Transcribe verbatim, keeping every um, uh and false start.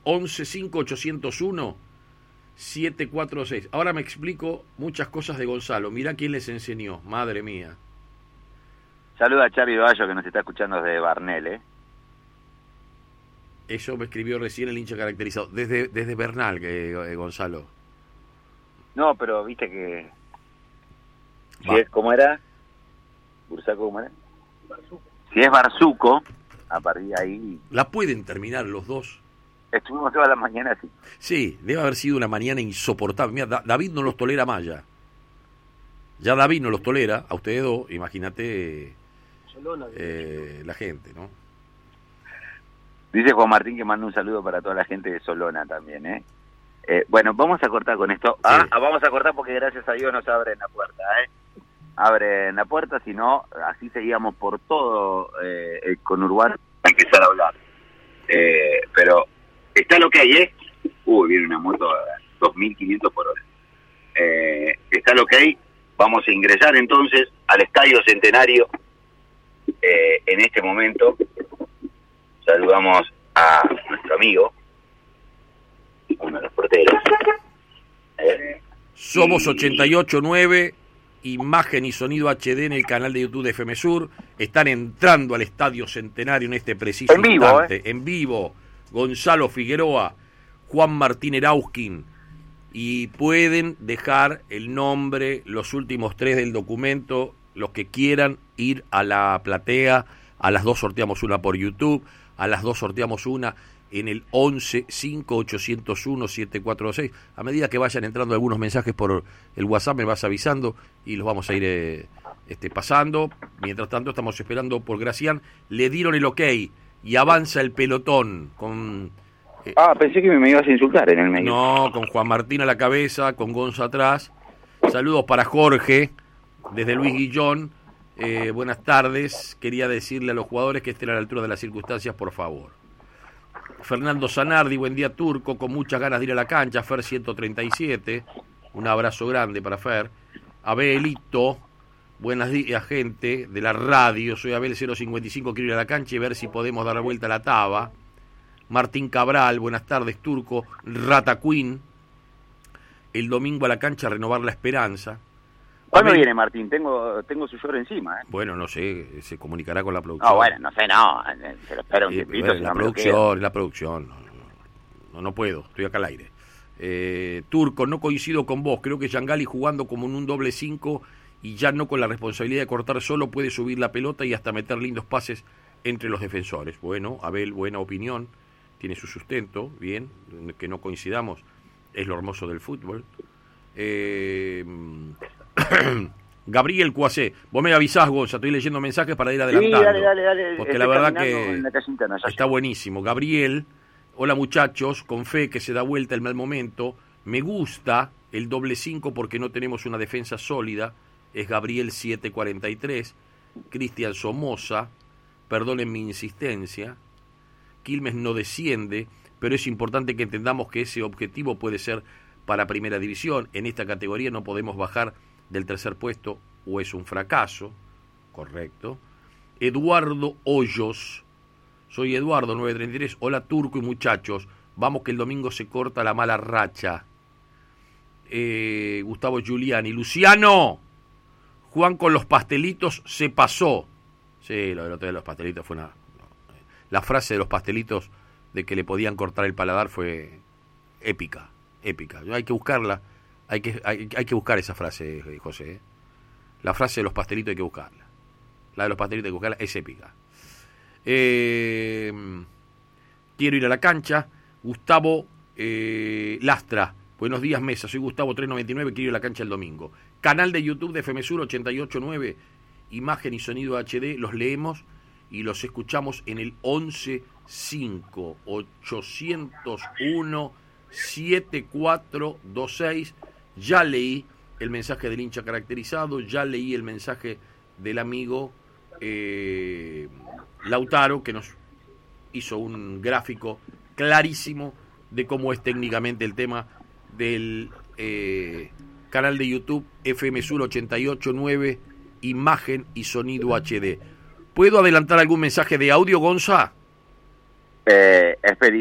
once cinco ocho cero uno siete cuatro seis. Ahora me explico muchas cosas de Gonzalo. Mirá quién les enseñó, madre mía. Saluda a Charly Bayo que nos está escuchando desde Barnell, ¿eh? Eso me escribió recién el hincha caracterizado. Desde, desde Bernal, que, eh, Gonzalo. No, pero viste que... Si Va. es, ¿Cómo era? ¿Bursaco cómo era? Barzuco. Si es Barzuco, a partir de ahí... ¿La pueden terminar los dos? Estuvimos toda la mañana así. Sí, debe haber sido una mañana insoportable. Mira, Da- David no los tolera más ya. Ya David no los tolera, a ustedes dos, imagínate eh, la gente, ¿no? Dice Juan Martín que manda un saludo para toda la gente de Solona también, ¿eh? eh bueno, vamos a cortar con esto. Ah, Sí. ah, vamos a cortar porque gracias a Dios nos abren la puerta, ¿eh? Abren la puerta, si no, así seguíamos por todo eh, el conurbano a empezar a hablar. Eh, pero está lo que hay, ¿eh? Uy, viene una moto a dos mil quinientos por hora. Eh, está lo que hay. Vamos a ingresar entonces al Estadio Centenario. Eh, en este momento saludamos a nuestro amigo, uno de los porteros. Eh, Somos y- ochenta y ocho nueve, imagen y sonido H D en el canal de YouTube de F M Sur. Están entrando al Estadio Centenario en este preciso En vivo, instante. ¿eh? En vivo, Gonzalo Figueroa, Juan Martín Erauskin. Y pueden dejar el nombre, los últimos tres del documento, los que quieran ir a la platea. A las dos sorteamos una por YouTube, a las dos sorteamos una en el once cinco ocho cero uno siete cuatro seis. A medida que vayan entrando algunos mensajes por el WhatsApp me vas avisando y los vamos a ir eh, este, pasando. Mientras tanto estamos esperando por Gracián. Le dieron el ok y avanza el pelotón con... eh, Ah, pensé que me ibas a insultar en el medio. no, con Juan Martín a la cabeza, con Gonzo atrás. Saludos para Jorge, desde Luis Guillón. Eh, buenas tardes. Quería decirle a los jugadores que estén a la altura de las circunstancias, por favor. Fernando Zanardi, buen día Turco, con muchas ganas de ir a la cancha. Fer ciento treinta y siete, un abrazo grande para Fer. Abelito, buenos días gente de la radio. Soy Abel cero cincuenta y cinco, quiero ir a la cancha y ver si podemos dar vuelta a la taba. Martín Cabral, buenas tardes Turco. Rata Queen, el domingo a la cancha a renovar la esperanza. ¿Cuándo Abel- viene Martín? Tengo tengo su lloro encima, ¿eh? Bueno, no sé, se comunicará con la producción. No, bueno, no sé, no. Se lo espero un Eh, tiempito. bueno, si la no me lo quedo. producción, la producción, no, no, no, no puedo, estoy acá al aire. Eh, Turco, no coincido con vos, creo que Yangali jugando como en un doble cinco y ya no con la responsabilidad de cortar solo puede subir la pelota y hasta meter lindos pases entre los defensores. Bueno, Abel, buena opinión, tiene su sustento, bien, que no coincidamos, es lo hermoso del fútbol. Eh, Gabriel Cuacé, vos me avisás, Gonza, estoy leyendo mensajes para ir adelantando. Sí, dale, dale, dale. Porque Estoy la verdad caminando que en la calle interna, ya está llego. buenísimo. Gabriel, hola muchachos, con fe que se da vuelta el mal momento. Me gusta el doble cinco porque no tenemos una defensa sólida. Es Gabriel siete cuarenta y tres. Cristian Somoza, perdonen mi insistencia. Quilmes no desciende, pero es importante que entendamos que ese objetivo puede ser para primera división. En esta categoría no podemos bajar del tercer puesto o es un fracaso. Correcto. Eduardo Hoyos, soy Eduardo nueve treinta y tres, hola Turco y muchachos, vamos que el domingo se corta la mala racha. Eh, Gustavo Giuliani, Luciano, Juan con los pastelitos se pasó. Sí, lo del hotel de los pastelitos fue una... La frase de los pastelitos de que le podían cortar el paladar fue épica, épica. Hay que buscarla, hay que, hay, hay que buscar esa frase, José. ¿eh? La frase de los pastelitos hay que buscarla. La de los pastelitos hay que buscarla, es épica. Eh, quiero ir a la cancha. Gustavo eh, Lastra, buenos días Mesa, soy Gustavo trescientos noventa y nueve, quiero ir a la cancha el domingo. Canal de YouTube de F M Sur ochenta y ocho nueve, imagen y sonido H D, los leemos y los escuchamos en el once cinco ocho cero uno siete cuatro dos seis. Ya leí el mensaje del hincha caracterizado, ya leí el mensaje del amigo eh, Lautaro, que nos hizo un gráfico clarísimo de cómo es técnicamente el tema del eh, canal de YouTube F M Sur ochenta y ocho nueve, imagen y sonido H D. ¿Puedo adelantar algún mensaje de audio, Gonza? Eh,